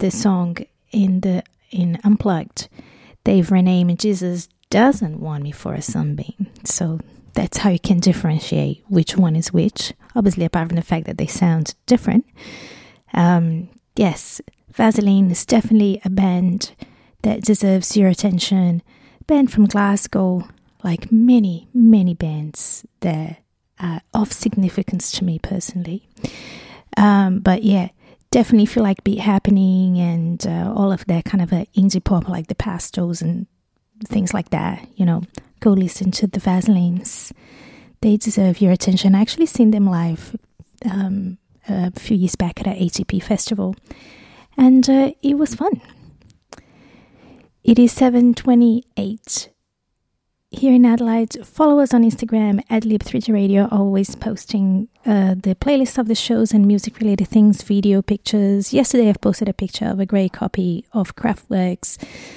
the song in Unplugged, they've renamed Jesus Doesn't Want Me for a Sunbeam. So that's how you can differentiate which one is which. Obviously, apart from the fact that they sound different. Yes, Vaseline is definitely a band that deserves your attention. Band from Glasgow, like many, many bands that are of significance to me personally. But yeah, definitely feel like Beat Happening and all of that kind of indie pop, like the Pastos and things like that. You know, go listen to the Vaselines. They deserve your attention. I actually seen them live a few years back at an ATP festival, and it was fun. It is 7:28 here in Adelaide. Follow us on Instagram at Lib3G Radio, always posting the playlist of the shows and music-related things, video, pictures. Yesterday I've posted a picture of a grey copy of Kraftwerk's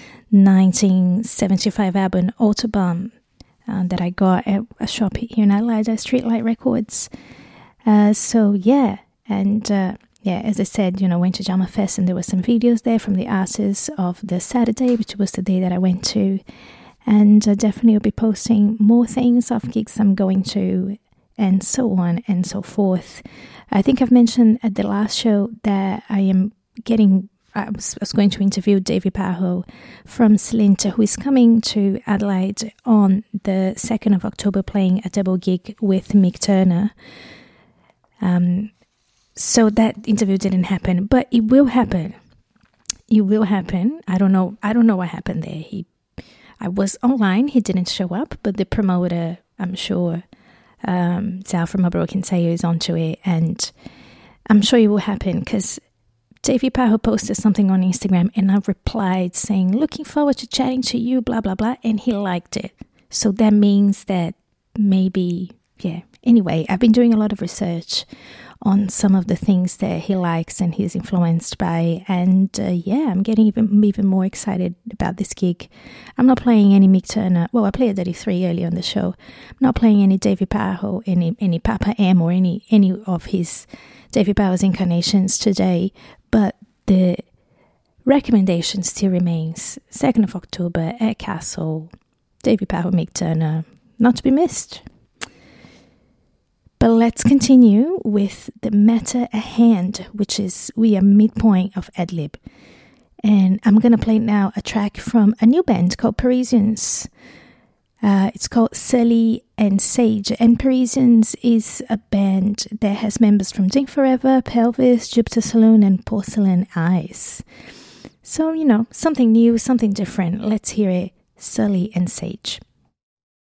1975 album Autobahn that I got at a shop here in Adelaide at Streetlight Records. So yeah, and yeah, as I said, you know, went to Jama Fest and there were some videos there from the artists of the Saturday, which was the day that I went to. And definitely will be posting more things of gigs I'm going to and so on and so forth. I think I've mentioned at the last show that I was going to interview Davey Pajo from Slinta, who is coming to Adelaide on the 2nd of October playing a double gig with Mick Turner. So that interview didn't happen, but it will happen. It will happen. I don't know what happened there. I was online, he didn't show up, but the promoter, I'm sure, Zal from Abro can say is onto it, and I'm sure it will happen because Davey Pajo posted something on Instagram and I replied saying, looking forward to chatting to you, blah, blah, blah, and he liked it. So that means that maybe, yeah. Anyway, I've been doing a lot of research on some of the things that he likes and he's influenced by, and yeah, I'm getting even more excited about this gig. I'm not playing any Mick Turner. Well, I played 33 earlier on the show. I'm not playing any Davey Pajo, any Papa M or any of his Davey Pajo's incarnations today, but the recommendation still remains 2nd of October at Castle, Davey Pajo, Mick Turner, not to be missed. But let's continue with the matter at hand, which is we are midpoint of Adlib. And I'm going to play now a track from a new band called Parisians. It's called Sully and Sage. And Parisians is a band that has members from Ding Forever, Pelvis, Jupiter Saloon, and Porcelain Eyes. So, you know, something new, something different. Let's hear it. Sully and Sage.